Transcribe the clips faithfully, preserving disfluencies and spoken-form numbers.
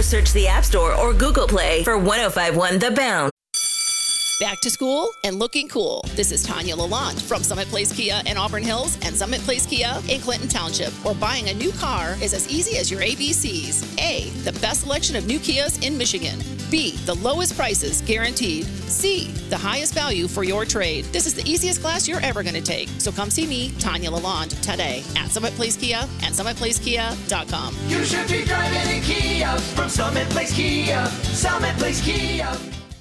search the App Store or Google Play for ten fifty-one The Bounce. Back to school and looking cool. This is Tanya Lalonde from Summit Place Kia in Auburn Hills and Summit Place Kia in Clinton Township, where buying a new car is as easy as your A B Cs. A, the best selection of new Kias in Michigan. B, the lowest prices guaranteed. C, the highest value for your trade. This is the easiest class you're ever going to take. So come see me, Tanya Lalonde, today at Summit Place Kia and summit place kia dot com. You should be driving a Kia from Summit Place Kia. Summit Place Kia.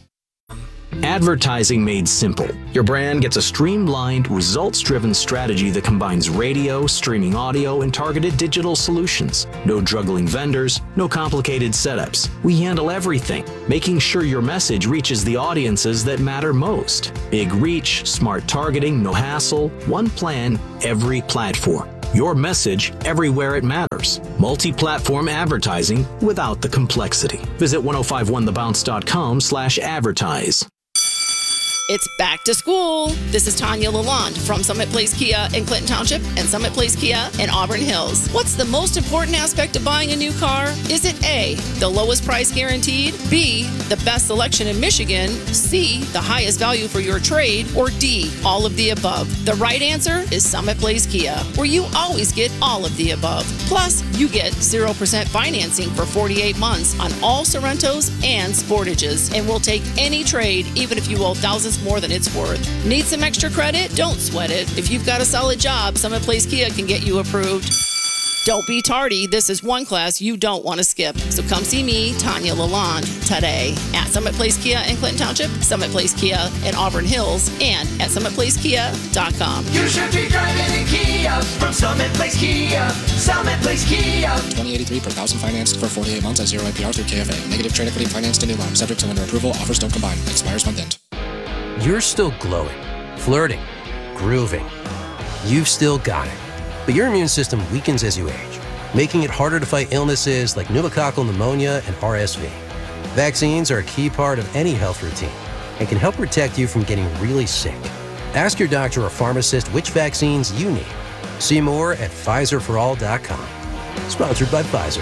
Advertising made simple. Your brand gets a streamlined, results-driven strategy that combines radio, streaming audio, and targeted digital solutions. No juggling vendors, no complicated setups. We handle everything, making sure your message reaches the audiences that matter most. Big reach, smart targeting, no hassle, one plan, every platform. Your message everywhere it matters. Multi-platform advertising without the complexity. Visit ten fifty-one the bounce dot com slash advertise. It's back to school. This is Tanya Lalonde from Summit Place Kia in Clinton Township and Summit Place Kia in Auburn Hills. What's the most important aspect of buying a new car? Is it A, the lowest price guaranteed? B, the best selection in Michigan? C, the highest value for your trade? Or D, all of the above? The right answer is Summit Place Kia, where you always get all of the above. Plus, you get zero percent financing for forty-eight months on all Sorrentos and Sportages, and we'll take any trade, even if you owe thousands more than it's worth. Need some extra credit? Don't sweat it. If you've got a solid job, Summit Place Kia can get you approved. Don't be tardy. This is one class you don't want to skip. So come see me, Tanya Lalonde, today at Summit Place Kia in Clinton Township, Summit Place Kia in Auburn Hills, and at summit place kia dot com. You should be driving a Kia from Summit Place Kia. Summit Place Kia. twenty eighty-three per thousand financed for forty-eight months at zero A P R through K F A. Negative trade equity financed in new loan. Subject to lender approval. Offers don't combine. Expires month end. You're still glowing, flirting, grooving. You've still got it. But your immune system weakens as you age, making it harder to fight illnesses like pneumococcal pneumonia and R S V. Vaccines are a key part of any health routine and can help protect you from getting really sick. Ask your doctor or pharmacist which vaccines you need. See more at Pfizer for all dot com. Sponsored by Pfizer.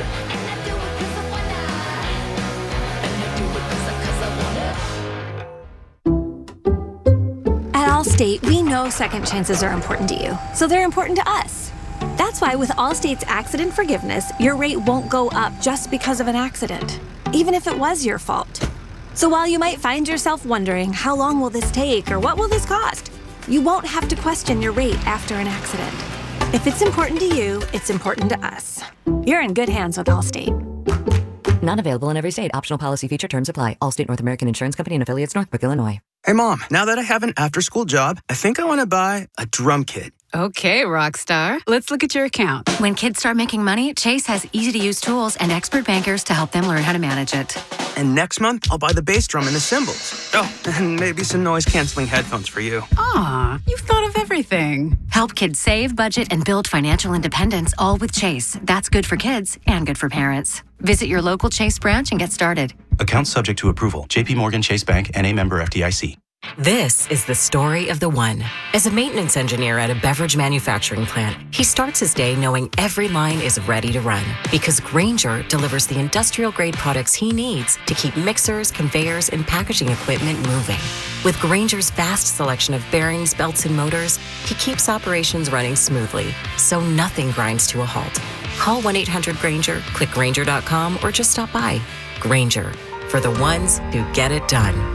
At Allstate, we know second chances are important to you, so they're important to us. That's why with Allstate's accident forgiveness, your rate won't go up just because of an accident, even if it was your fault. So while you might find yourself wondering, how long will this take or what will this cost? You won't have to question your rate after an accident. If it's important to you, it's important to us. You're in good hands with Allstate. Not available in every state. Optional policy feature terms apply. Allstate North American Insurance Company and affiliates, Northbrook, Illinois. Hey, Mom, now that I have an after-school job, I think I want to buy a drum kit. Okay, Rockstar. Let's look at your account. When kids start making money, Chase has easy-to-use tools and expert bankers to help them learn how to manage it. And next month, I'll buy the bass drum and the cymbals. Oh, and maybe some noise-canceling headphones for you. Aw, you've thought of everything. Help kids save, budget, and build financial independence, all with Chase. That's good for kids and good for parents. Visit your local Chase branch and get started. Account subject to approval. J P Morgan Chase Bank N A member F D I C. This is the story of the one. As a maintenance engineer at a beverage manufacturing plant, he starts his day knowing every line is ready to run because Grainger delivers the industrial-grade products he needs to keep mixers, conveyors, and packaging equipment moving. With Grainger's vast selection of bearings, belts, and motors, he keeps operations running smoothly, so nothing grinds to a halt. Call one eight hundred Grainger, click Grainger dot com, or just stop by. Grainger, for the ones who get it done.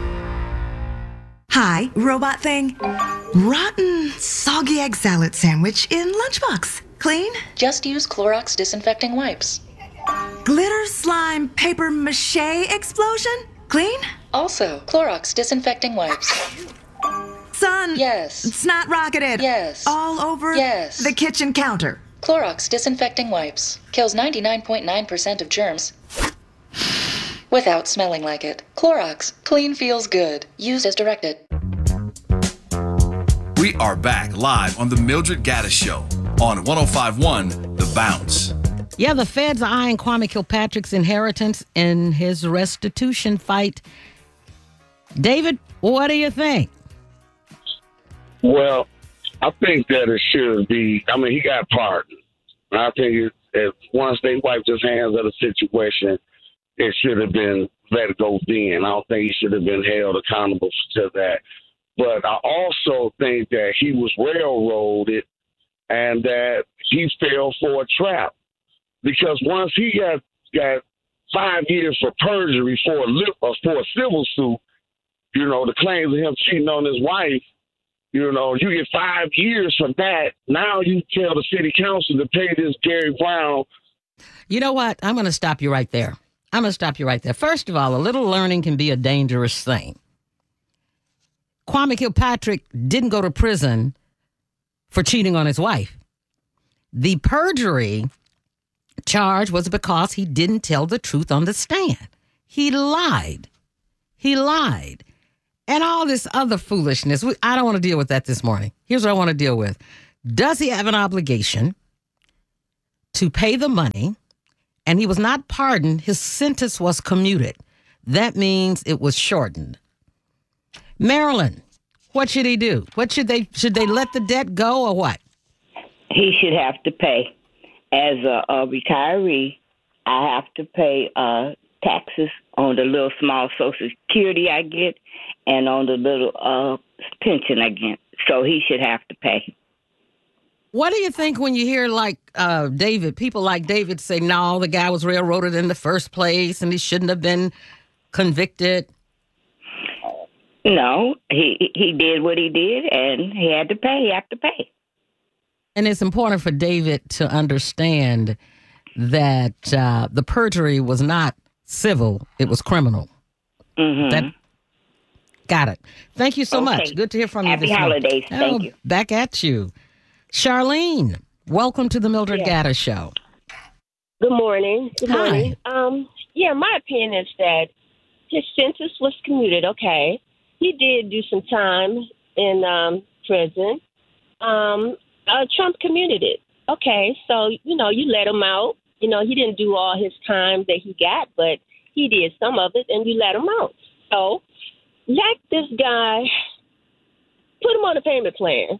Hi, robot thing. Rotten, soggy egg salad sandwich in lunchbox. Clean? Just use Clorox disinfecting wipes. Glitter slime paper mache explosion? Clean? Also, Clorox disinfecting wipes. Son. Yes. Snot rocketed. Yes. All over yes. the kitchen counter. Clorox disinfecting wipes. Kills ninety-nine point nine percent of germs without smelling like it. Clorox. Clean feels good. Used as directed. We are back live on the Mildred Gaddis Show on ten fifty-one The Bounce. Yeah, the feds are eyeing Kwame Kilpatrick's inheritance in his restitution fight. David, what do you think? Well, I think that it should be, I mean, he got pardoned. I think if once they wiped his hands of the situation, it should have been let go then. I don't think he should have been held accountable to that. But I also think that he was railroaded and that he fell for a trap. Because once he got got five years for perjury for a, lip, uh, for a civil suit, you know, the claims of him cheating on his wife, you know, you get five years for that. Now you tell the city council to pay this Gary Brown. You know what? I'm going to stop you right there. I'm going to stop you right there. First of all, a little learning can be a dangerous thing. Kwame Kilpatrick didn't go to prison for cheating on his wife. The perjury charge was because he didn't tell the truth on the stand. He lied. He lied. And all this other foolishness. We, I don't want to deal with that this morning. Here's what I want to deal with. Does he have an obligation to pay the money? And he was not pardoned. His sentence was commuted. That means it was shortened. Marilyn, what should he do? What should they should they let the debt go or what? He should have to pay. As a, a retiree, I have to pay uh, taxes on the little small Social Security I get and on the little uh, pension I get. So he should have to pay. What do you think when you hear like uh, David, people like David say, no, the guy was railroaded in the first place and he shouldn't have been convicted? No, he he did what he did and he had to pay. He had to pay. And it's important for David to understand that uh, the perjury was not civil, it was criminal. Mm-hmm. That, got it. Thank you so Okay. much. Good to hear from Happy you this morning. holidays. Thank Oh, you. Back at you. Charlene, welcome to the Mildred Yeah. Gaddis Show. Good morning. Good Hi. morning. Um, yeah, my opinion is that his sentence was commuted. Okay, he did do some time in um, prison. Um, uh, Trump commuted it. Okay, so you know you let him out. You know he didn't do all his time that he got, but he did some of it, and you let him out. So let this guy put him on a payment plan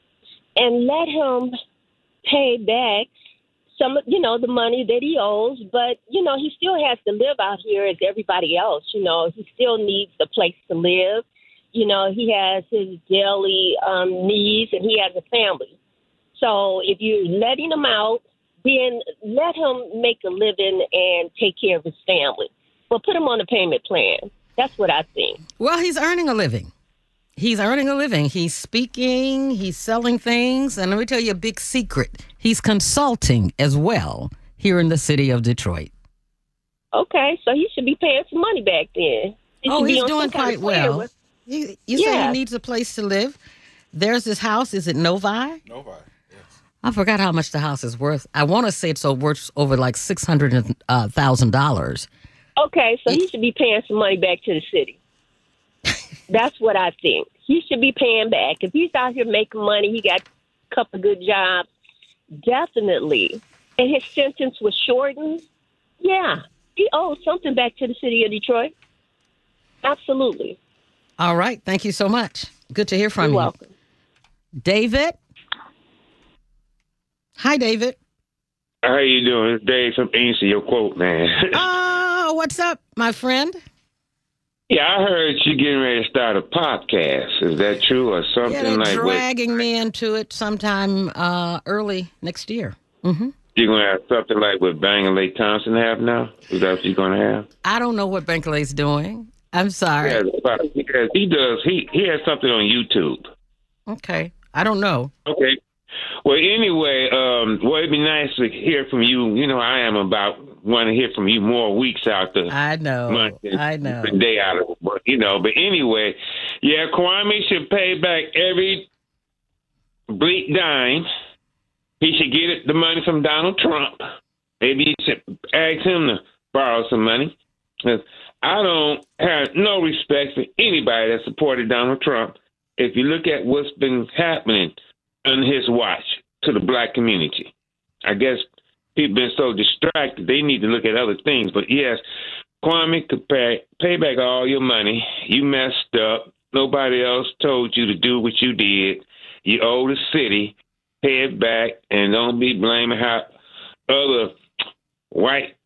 and let him pay back some, you know, the money that he owes. But, you know, he still has to live out here as everybody else. You know, he still needs a place to live. You know, he has his daily um, needs and he has a family. So if you're letting him out, then let him make a living and take care of his family. But put him on a payment plan. That's what I think. Well, he's earning a living. He's earning a living. He's speaking. He's selling things. And let me tell you a big secret. He's consulting as well here in the city of Detroit. Okay, so he should be paying some money back then. He Oh, should be he's on some doing kind quite of plan well. with- You, you say Yeah. he needs a place to live. There's his house. Is it Novi? Novi. I forgot how much the house is worth. I want to say it's so worth over like six hundred thousand dollars. Okay, so he should be paying some money back to the city. That's what I think. He should be paying back. If he's out here making money, he got a couple of good jobs, definitely. And his sentence was shortened. Yeah, he owes something back to the city of Detroit. Absolutely. All right. Thank you so much. Good to hear from You're you. welcome. David? Hi, David. How you doing? It's Dave from Answer Your Quote, man. Oh, what's up, my friend? Yeah, I heard you getting ready to start a podcast. Is that true or something Yeah, they're like what? dragging me into it sometime uh, early next year. Mm-hmm. You're going to have something like what Bang and Lake Thompson have now? Is that what you're going to have? I don't know what Bankley's doing. I'm sorry. Yeah, because he does. He, he has something on YouTube. Okay. I don't know. Okay. Well, anyway, um, well, it'd be nice to hear from you. You know, I am about want to hear from you more weeks out the I know. month and I know. the day out of it. But, you know, but anyway, yeah, Kwame should pay back every bleak dime. He should get it, the money from Donald Trump. Maybe you should ask him to borrow some money. 'Cause I don't have no respect for anybody that supported Donald Trump. If you look at what's been happening on his watch to the black community, I guess people been so distracted they need to look at other things. But yes, Kwame could pay pay back all your money. You messed up. Nobody else told you to do what you did. You owe the city. Pay it back, and don't be blaming how other white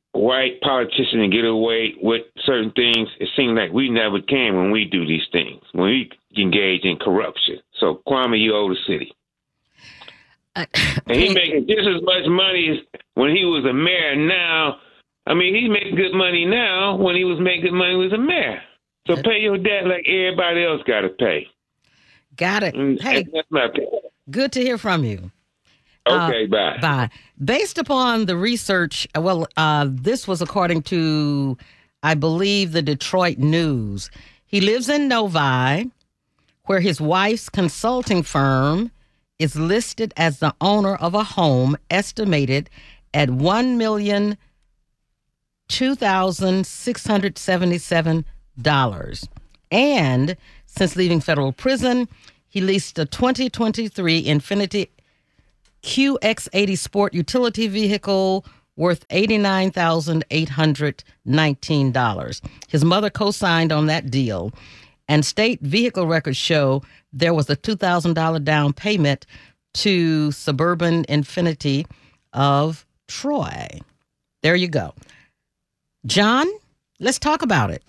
white politicians get away with certain things, it seems like we never can when we do these things, when we engage in corruption. So, Kwame, you owe the city. Uh, and he's making just as much money as when he was a mayor now. I mean, he's making good money now when he was making good money when he was a mayor. So pay your debt like everybody else got to pay. Got it. And, hey, and that's not fair. Good to hear from you. Okay, uh, bye. Bye. Based upon the research, well, uh, this was according to, I believe, the Detroit News. He lives in Novi, where his wife's consulting firm is listed as the owner of a home estimated at one million two thousand six hundred seventy-seven dollars. And since leaving federal prison, he leased a twenty twenty-three Infiniti Q X eighty Sport utility vehicle worth eighty-nine thousand eight hundred nineteen dollars. His mother co-signed on that deal, and state vehicle records show there was a two thousand dollars down payment to Suburban Infiniti of Troy. There you go. John, let's talk about it.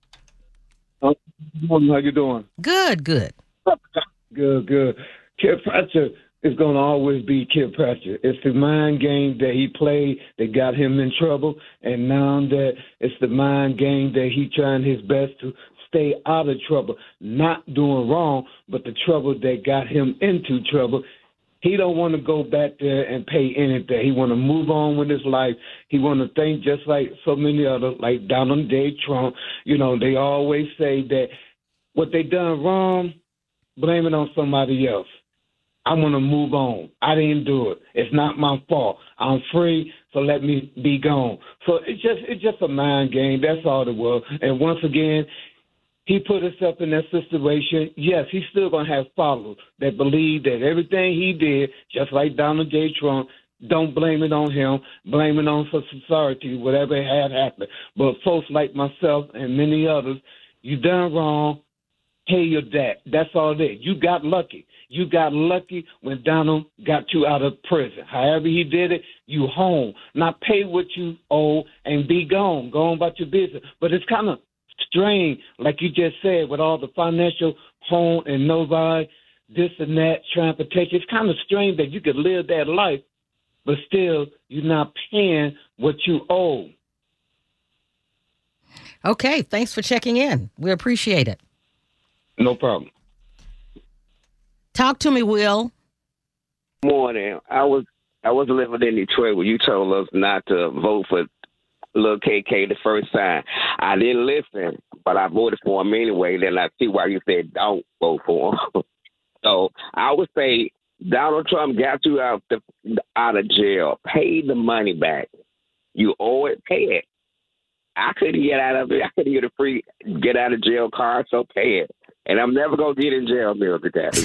How you doing? Good, good. Good, good. Kid Pratchett is going to always be Kid Pratchett. It's the mind game that he played that got him in trouble, and now that it's the mind game that he trying his best to stay out of trouble, not doing wrong, but the trouble that got him into trouble. He don't want to go back there and pay anything. He want to move on with his life. He want to think just like so many others, like Donald J. Trump. You know, they always say that what they done wrong, blame it on somebody else. I want to move on. I didn't do it. It's not my fault. I'm free, so let me be gone. So it's just it's just a mind game. That's all it was. And once again, he put himself in that situation. Yes, he's still going to have followers that believe that everything he did, just like Donald J. Trump, don't blame it on him, blame it on society, whatever had happened. But folks like myself and many others, you done wrong, pay your debt. That's all it is. You got lucky. You got lucky when Donald got you out of prison. However he did it, you home. Not pay what you owe and be gone. Go on about your business. But it's kind of strange, like you just said, with all the financial home and Novi, this and that, transportation. It's kind of strange that you could live that life, but still you're not paying what you owe. Okay, thanks for checking in. We appreciate it. No problem. Talk to me, Will. Morning. I was I was living in Detroit when you told us not to vote for Lil K K the first time. I didn't listen, but I voted for him anyway. Then I see why you said don't vote for him. So I would say Donald Trump got you out the out of jail. Pay the money back. You owe it. Pay it. I couldn't get out of it. I couldn't get a free get out of jail card, so pay it. And I'm never going to get in jail, Miracle Daddy.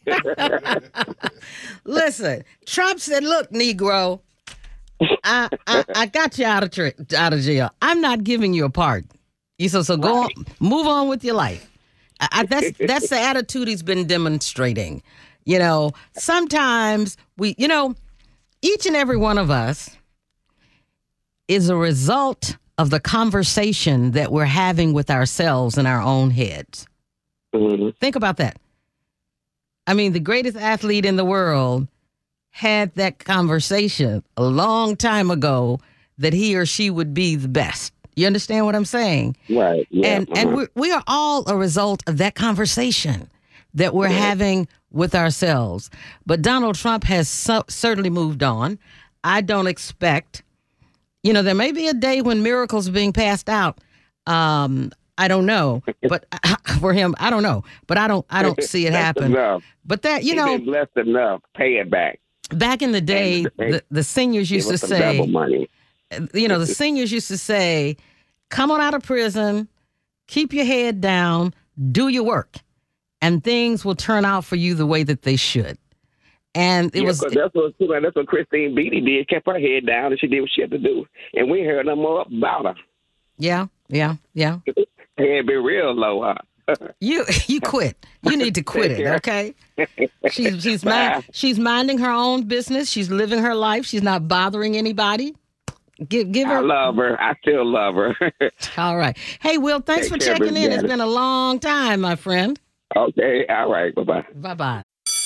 Listen, Trump said, look, Negro, I, I I got you out of tri- out of jail. I'm not giving you a pardon. You so so go right. on, move on with your life. I, I, that's that's the attitude he's been demonstrating. You know, sometimes we, you know, each and every one of us is a result of the conversation that we're having with ourselves in our own heads. Mm-hmm. Think about that. I mean, the greatest athlete in the world had that conversation a long time ago that he or she would be the best. You understand what I'm saying? Right. Yeah. And mm-hmm. and we're, we are all a result of that conversation that we're mm-hmm. having with ourselves. But Donald Trump has so, certainly moved on. I don't expect, you know, there may be a day when miracles are being passed out. Um, I don't know, but for him, I don't know, but I don't, I don't see it happen. Enough. But that, you He's know, been blessed enough. Pay it back. Back in the day, the, the seniors used to say, double money. you know, the seniors used to say, come on out of prison, keep your head down, do your work, and things will turn out for you the way that they should. And it yeah, was that's what that's what Christine Beatty did. Kept her head down, and she did what she had to do. And we heard no more about her. Yeah, yeah, yeah. It had been real low, huh? you you quit. You need to quit it, okay? She's she's mind, she's minding her own business. She's living her life. She's not bothering anybody. Give, give her. I love her. I still love her. All right. Hey, Will, thanks Take for care, checking in. Daddy. It's been a long time, my friend. Okay. All right. Bye-bye. Bye-bye.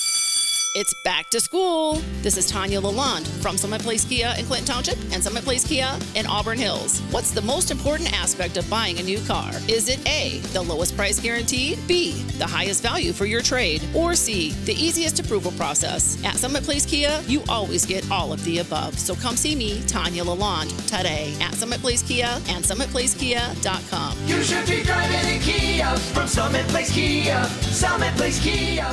It's back to school. This is Tanya Lalonde from Summit Place Kia in Clinton Township and Summit Place Kia in Auburn Hills. What's the most important aspect of buying a new car? Is it A, the lowest price guaranteed, B, the highest value for your trade, or C, the easiest approval process? At Summit Place Kia, you always get all of the above. So come see me, Tanya Lalonde, today at Summit Place Kia and summit place kia dot com. You should be driving a Kia from Summit Place Kia. Summit Place Kia.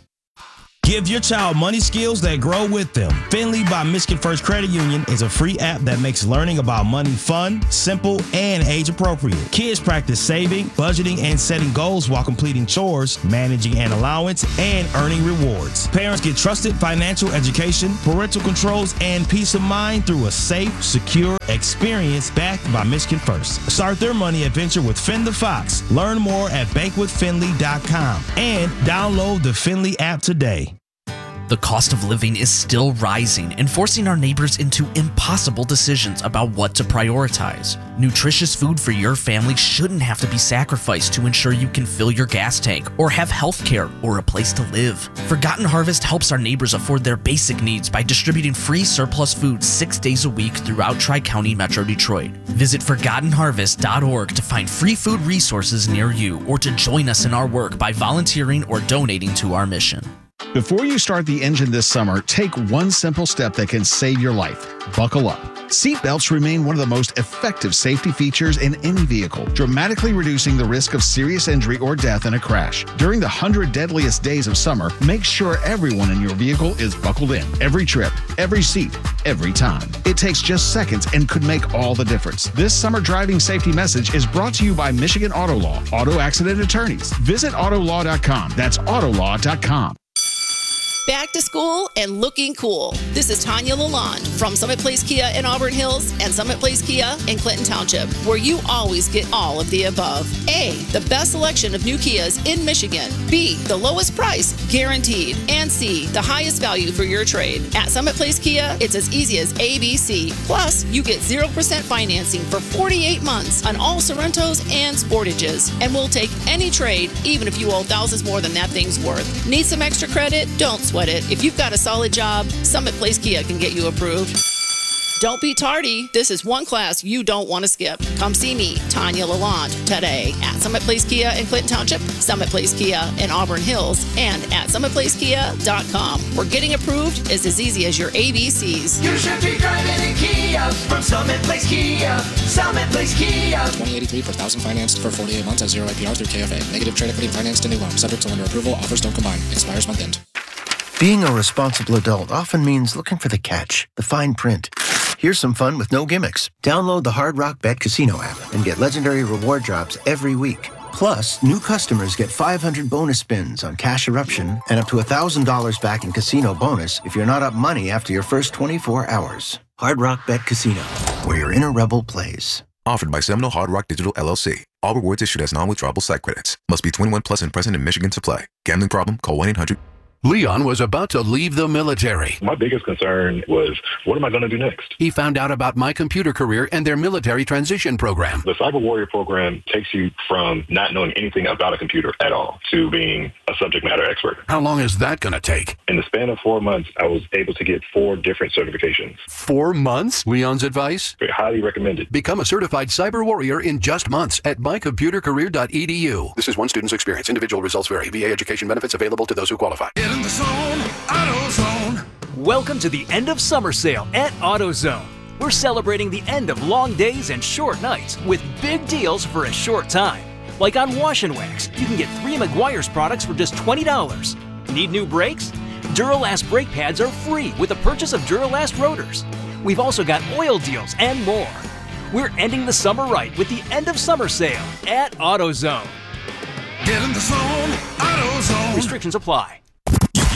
Give your child money skills that grow with them. Finley by Michigan First Credit Union is a free app that makes learning about money fun, simple, and age appropriate. Kids practice saving, budgeting, and setting goals while completing chores, managing an allowance, and earning rewards. Parents get trusted financial education, parental controls, and peace of mind through a safe, secure experience backed by Michigan First. Start their money adventure with Fin the Fox. Learn more at bank with finley dot com and download the Finley app today. The cost of living is still rising and forcing our neighbors into impossible decisions about what to prioritize. Nutritious food for your family shouldn't have to be sacrificed to ensure you can fill your gas tank or have health care or a place to live. Forgotten Harvest helps our neighbors afford their basic needs by distributing free surplus food six days a week throughout Tri-County Metro Detroit. Visit forgotten harvest dot org to find free food resources near you or to join us in our work by volunteering or donating to our mission. Before you start the engine this summer, take one simple step that can save your life. Buckle up. Seatbelts remain one of the most effective safety features in any vehicle, dramatically reducing the risk of serious injury or death in a crash. During the one hundred deadliest days of summer, make sure everyone in your vehicle is buckled in. Every trip, every seat, every time. It takes just seconds and could make all the difference. This summer driving safety message is brought to you by Michigan Auto Law, auto accident attorneys. Visit auto law dot com. That's auto law dot com. Back to school and looking cool. This is Tanya Lalonde from Summit Place Kia in Auburn Hills and Summit Place Kia in Clinton Township, where you always get all of the above. A, the best selection of new Kias in Michigan. B, the lowest price guaranteed. And C, the highest value for your trade. At Summit Place Kia, it's as easy as A B C. Plus, you get zero percent financing for forty-eight months on all Sorrentos and Sportages. And we'll take any trade, even if you owe thousands more than that thing's worth. Need some extra credit? Don't sweat it. If you've got a solid job, Summit Place Kia can get you approved. Don't be tardy. This is one class you don't want to skip. Come see me, Tanya Lalonde, today at Summit Place Kia in Clinton Township, Summit Place Kia in Auburn Hills, and at summit place kia dot com. Where getting approved is as easy as your A B Cs. You should be driving a Kia from Summit Place Kia. Summit Place Kia. twenty eighty-three per thousand financed for forty-eight months at zero A P R through K F A. Negative trade equity financed in new loan. Subject to lender approval. Offers don't combine. Expires month end. Being a responsible adult often means looking for the catch, the fine print. Here's some fun with no gimmicks. Download the Hard Rock Bet Casino app and get legendary reward drops every week. Plus, new customers get five hundred bonus spins on Cash Eruption and up to one thousand dollars back in casino bonus if you're not up money after your first twenty-four hours. Hard Rock Bet Casino, where your inner rebel plays. Offered by Seminole Hard Rock Digital L L C. All rewards issued as non-withdrawable site credits. Must be twenty-one plus and present in Michigan to play. Gambling problem? Call one eight hundred Leon was about to leave the military. My biggest concern was, what am I going to do next? He found out about My Computer Career and their military transition program. The Cyber Warrior program takes you from not knowing anything about a computer at all to being a subject matter expert. How long is that going to take? In the span of four months, I was able to get four different certifications. Four months? Leon's advice? Highly recommended. Become a certified cyber warrior in just months at my computer career dot e d u. This is one student's experience. Individual results vary. V A education benefits available to those who qualify. Get in the zone, AutoZone. Welcome to the end of summer sale at AutoZone. We're celebrating the end of long days and short nights with big deals for a short time. Like on Wash and Wax, you can get three Meguiar's products for just twenty dollars. Need new brakes? Duralast brake pads are free with the purchase of Duralast rotors. We've also got oil deals and more. We're ending the summer right with the end of summer sale at AutoZone. Get in the zone, AutoZone. Restrictions apply.